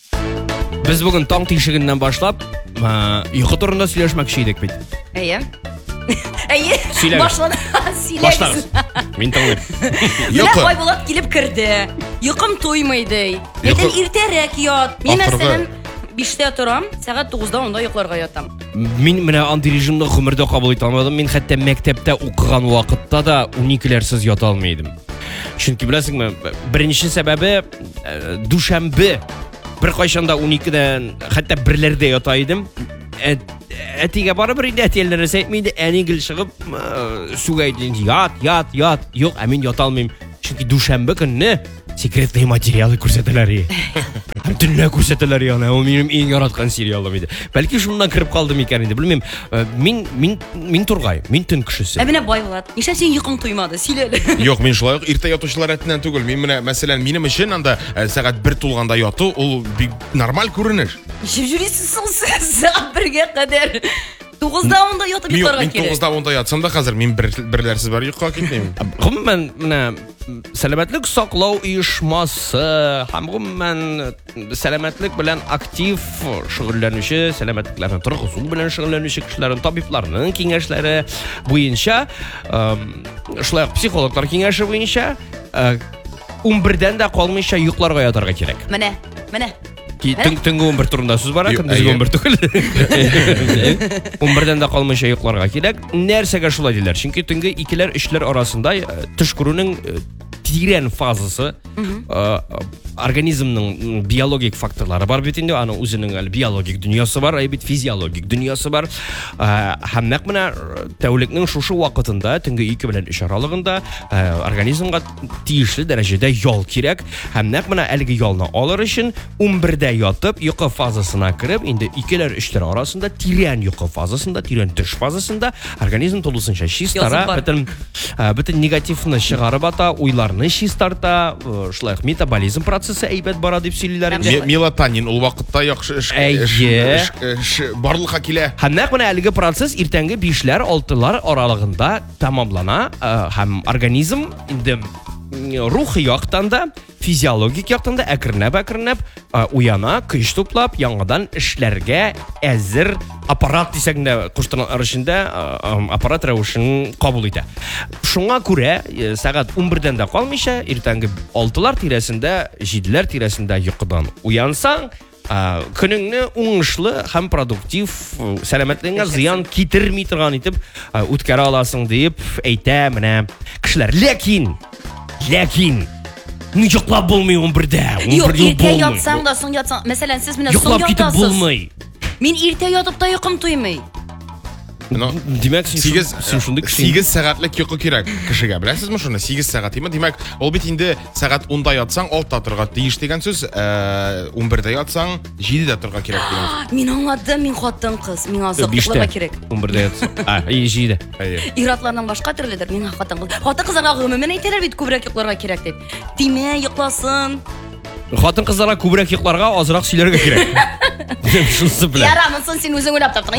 Biz bugun tong teshig'idan boshlab uyqu turida сөйләшмәкче идек бит. Әйе. Әйе. Башлады. Башларыз. Мин тыңлыйм. Менә Айбулат килеп керде. Йокым туймый ди. Ләкин иртәрәк ят. Мин мәсәлән 5-тә торам, сәгать 9-да онда йокларга ятам. Мин менә андый режимны гомердә кабул итә алмадым. Мин хәтта мәктәптә укыган вакытта да 12ләрсез ята алмыйдым. Чөнки беләсеңме, беренче сәбәбе дүшәмбе bir кайчанда 12дән хәтта 1ләрдә ята идем. Әтигә барыбер инде әтиеләрне әйтмәйде, әни гел чыгып сүгәйде. Ят. Юк, мин ята алмыйм. Чөнки дүшәмбе көнне секретный материалы күрсәтәләр. Төнлә күрсәтәләр яна. Ул минем иң яраткан сериалым иде. Бәлки шуннан кирип калдым икән инде. Белмим. Мин тургай, мин төн кешесе. Менә Байбулат, нишләп син йокың туймады? Сөйләле. Юк, мин шулай ук иртә ятучылар рәтеннән түгел. Мин менә мәсәлән минем өчен анда сәгать 1 тулганда яту ул бик нормаль күренеш. Җүрисез сәгать 1гә кадәр. 9-да онда ятып йокларга кирәк. Мин 9-да онда ятсам да хәзер мин берләрсез бар йокка китмим. Гомумән менә сәламәтлек саклау оешмасы һәм гомумән сәламәтлек белән актив шөгыльләнүче, сәламәтлекләрне торгызу белән шөгыльләнүче кешеләрнең, табибларның киңәшләре буенча, шулай психологлар киңәше буенча 11дән дә калмыйча йокларга ятарга кирәк. Менә. Төнге 11 турында сүз бара, көндезге 11 түгел. 11дән дә калмыйча йокларга кирәк. Нәрсәгә шулай диләр? Чөнки төнге 2ләр 3ләр арасында төш күрүнең тирән фазасы, организмның биологик факторлары бар бит инде, аның үзенең биологик дөньясы бар, бит физиологик дөньясы бар. Һәм нәкъ менә тәүлекнең шушы вакытында, төнге 2 белән 3 аралыгында организмга тиешле дәрәҗәдә ял кирәк. Һәм нәкъ менә әлеге ялны алыр өчен 11дә ятып, йокы фазасына кереп, инде 2ләр 3ләр арасында тирән йокы фазасында, тирән төш фазасында организм тулысынча чистара, бөтен негативны чыгарып ата, уйларны чистарта, шулай метаболизм процессы әйбәт бара дип сөйлиләр инде. Мелатонин ул вакытта яхшы эш барлыкка килә. Һәм нәкъ менә әлеге процесс иртәнге 5ләр 6лар аралыгында тамамлана, һәм организм инде рухи яктан да, физиологик яктан да әкренәп уяна, көч туплап, яңадан эшләргә әзер аппарат дисәгендә куштырганлар өчендә аппарат рәвешен кабул итә. Шуңа күрә сәгать 11дән дә калмыйча, иртәнге 6лар тирәсендә, 7ләр тирәсендә йокыдан уянсаң, көнеңне уңышлы һәм продуктив, сәламәтлегеңә зыян китерми торган итеп үткәрә аласың дип әйтә менә кешеләр. Ләкин йоклап булмый 11дә. Юк, иртә ятсаң да соң ятсаң. Мәсәлән, сез менә соң ятасыз. Йоклап китеп булмый. Мин иртә ятып та йокым туймый. Димәк, 8 сәгатьлек йокы кирәк кешегә. Беләсезме шуны? 8 сәгать. Димәк, ул бит инде сәгать 10да ятсаң 6та торга тиеш дигән сүз. 11дә ятсаң 7дә торга кирәк дигән. Мин аңладым, мин хатын кыз, миңа азык йокларга кирәк. 11дә ятсаң. 7дә. Иратлардан башка төрледер, миңа хатын кыз. Хатын кызларга гомумән әйтәләр бит күбрәк йокларга кирәк дип. Тимә, йокласын. Хатын кызларга күбрәк йокларга, азрак сөйләргә кирәк. Шунысы белән. Ярамысын син үзең уйлап таптың.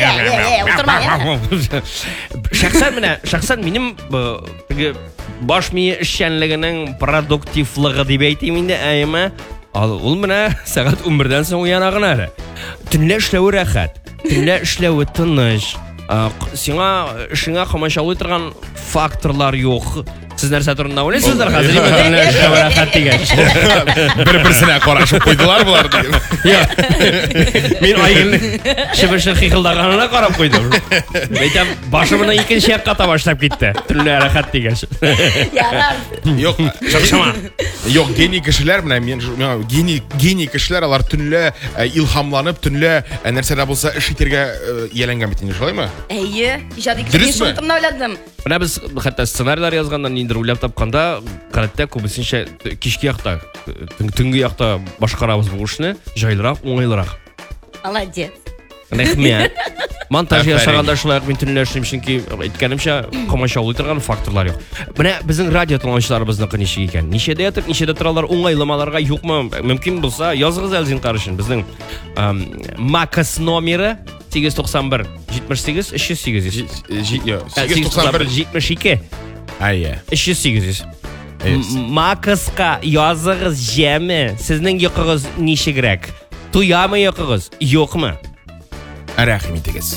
Шәхсән минем баш мие эшчәнлегенең продуктивлыгы дип әйтим инде, әйеме. Ул менә сәгать 11дән соң уяна гына әле. Төнлә эшләү рәхәт, төнлә эшләү тыныч. Сиңа эшеңә комачаулый торган факторлар юк. Siz нәрсә турында уйлыйсыздар хәзер? Төнлә эшләү рәхәт дигән. Бер-берсенә карашып куйдылар булар диген. Мин айгылны шыбышы хихылдаганына карап куйдым. Әйтәм, башымны икенче якка таба башлап китте. Төнлә рәхәт дигән. Ярар. Юк, шакшама. Юк, гений кешеләр менә мин гений кешеләр алар төнлә илһамланып, төнлә нәрсәдә булса эш итәргә ияләнгән бит инде, шулаймы? Әйе, иҗади кешеләр шуны уйладым. Менә без хәтта сценарийлар язганнан ниндер уйлап тапканда, гадәттә күбесенчә кичке якта, төнге якта башкарабыз бу эшне, җайлырак, уңайлырак. Молодец. Рәхмәт. Монтаж ясаганда шулай мин төнлә эшлим, чөнки әйткәнемчә комачаулый торган факторлар юк. Менә безнең радио тыңлаучыларыбызның ничек икән? Ничәдә ятып, ничәдә торалар, уңайламаларга юкмы? Мөмкин булса, языгыз әле зинкар өчен. Безнең МАКС номеры 891 78 308. 891 72. Әйе. 308. Макыска языгыз җәме. Сезнең йокыгыз ничегрәк? Туямы йокыгыз? Юкмы? Рәхим итегез.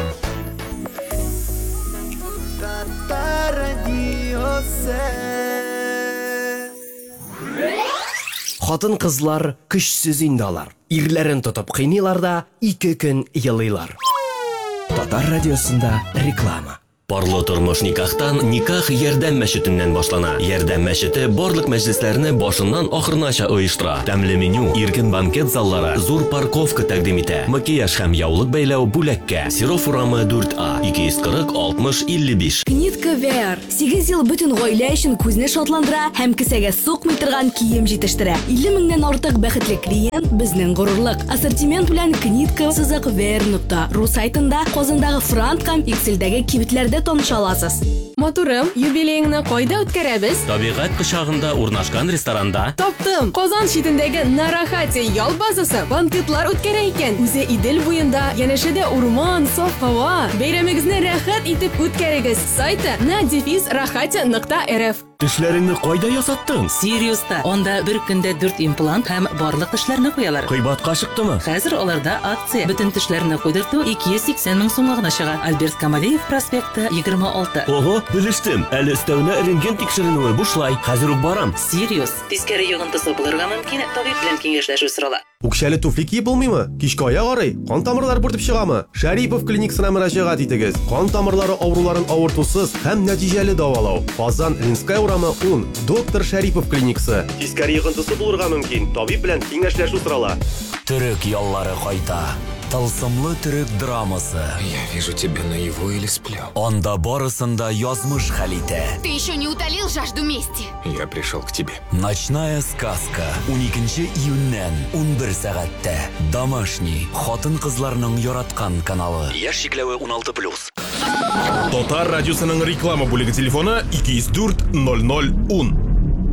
Хатын-кызлар көчсез инде алар. Ирләрен тотып кыйнылар да 2 көн елыйлар. Татар радиосында реклама. Парлы тормыш никахтан никах ярдәм мәчетеннән башлана. Ярдәм мәчете барлык мәҗлесләрне башыннан ахырынача оештыра. Тәмле меню, иркен банкет заллары, зур парковка тәкъдим итә. Макияж һәм яулык бәйләү бүләккә. Серов урамы 4А 240 60 55. Книтка VR 8 ел бөтен гаилә өчен күзне шатландыра һәм кесәгә сукмый торган кием җитештерә. 50 меңнән артык бәхетле клиент безнең горурлык. Ассортимент белән knitka.vr.ru сайтында Казандагы Франт һәм Икселдәге кибетләрдә таныша аласыз. Матурым, юбилейыңны кайда үткәрәбез? Табигать кочагында урнашкан ресторанда. Таптым. Казан читендәге Нарахати ял базасы банкетлар үткәрә икән. Үзе Идел буенда, янәшәдә урман, саф һава. Бәйрәмегезне рәхәт итеп үткәрегез. Сайты na-rahati.rf. Тешләреңне кайда ясаттың? Сириуста. Онда бер көндә 4 имплант һәм барлык тешләрне куялар. Кыйбатка чыктымы? Хәзер аларда акция. Бөтен тешләрне куйдырту 280 мең сумга гына чыга. Альберт Камалиев проспекты 26. Ого, белештем. Әле өстәвенә рентген тикшеренүе бушлай. Хәзер үк барам. Сириус. Тискәре йогынтысы булырга мөмкин. Табиб белән киңәшләшү сорала. Үкшәле туфли киеп булмыймы? Кичкә аяк арый, кан тамырлары бүртеп чыгамы? Шәрипов клиникасына мөрәҗәгать итегез. Кан тамырлары авыруларын авыртусыз һәм нәтиҗәле дәвалау. Казан Ленская урамы 10. Доктор Шәрипов клиникасы. Тискәре йогынтысы булырга мөмкин. Табиб белән киңәшләшү сорала. Төрек яллары кайта. Тылсымлы төрек драмасы. Я вижу тебя наяву или сплю. Анда барысында язмыш хәл итә. Ты еще не утолил жажду мести. Я пришел к тебе. Ночная сказка. 12 июньнән 11 сәгатьтә. Домашний. Хатын-кызларның яраткан каналы. Яшь чикләве 16+. Татар радиосының реклама бүлеге телефоны 204 00 10.